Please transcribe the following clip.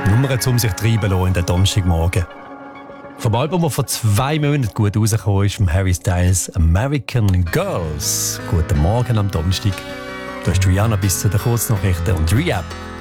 Nummern zum sich treiben lassen in den Donnerstagmorgen. Vom Album, das vor 2 Monaten gut rausgekommen ist, von Harry Styles, American Girls. Guten Morgen am Donnerstag. Da ist Rihanna bis zu den Kurznachrichten und Rehab.